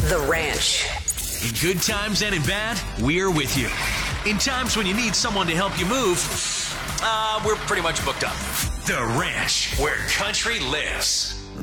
The Ranch. In good times and in bad, we're with you. In times when you need someone to help you move, we're pretty much booked up. The Ranch, where country lives.